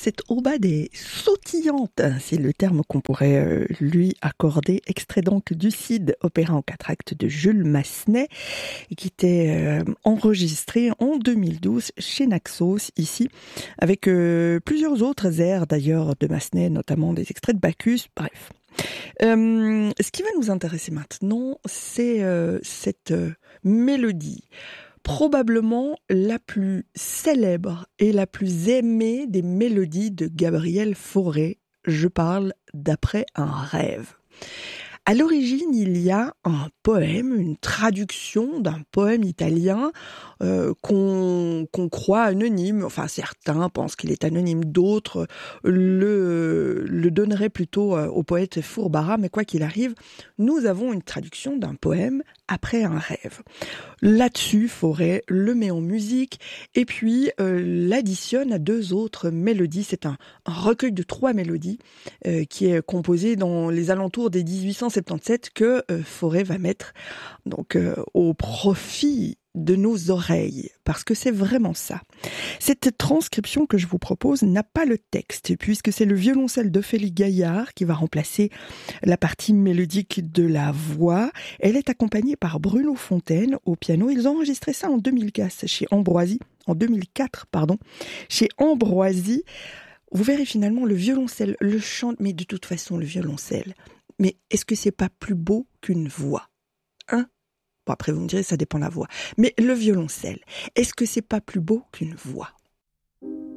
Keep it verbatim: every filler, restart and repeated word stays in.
cette aubade est sautillante, c'est le terme qu'on pourrait euh, lui accorder, extrait donc du Cid, opéra en quatre actes de Jules Massenet, qui était euh, enregistré en deux mille douze chez Naxos, ici, avec euh, plusieurs autres airs d'ailleurs de Massenet, notamment des extraits de Bacchus, bref. Euh, ce qui va nous intéresser maintenant, c'est euh, cette euh, mélodie, probablement la plus célèbre et la plus aimée des mélodies de Gabriel Fauré. Je parle d'Après un rêve. À l'origine, il y a un poème, une traduction d'un poème italien euh, qu'on, qu'on croit anonyme. Enfin, certains pensent qu'il est anonyme, d'autres le, le donneraient plutôt au poète Fourbara. Mais quoi qu'il arrive, nous avons une traduction d'un poème Après un rêve. Là-dessus, Fauré le met en musique et puis euh, l'additionne à deux autres mélodies. C'est un, un recueil de trois mélodies euh, qui est composé dans les alentours des dix-huit cent soixante-dix-sept que euh, Fauré va mettre donc euh, au profit de nos oreilles, parce que c'est vraiment ça. Cette transcription que je vous propose n'a pas le texte, puisque c'est le violoncelle d'Ophélie Gaillard qui va remplacer la partie mélodique de la voix. Elle est accompagnée par Bruno Fontaine au piano. Ils ont enregistré ça en deux mille quatre chez Ambroisie, en deux mille quatre, pardon, chez Ambroisie. Vous verrez finalement le violoncelle, le chant, mais de toute façon le violoncelle. Mais est-ce que c'est pas plus beau qu'une voix ? Hein ? Bon, après vous me direz, ça dépend de la voix. Mais le violoncelle, est-ce que c'est pas plus beau qu'une voix ?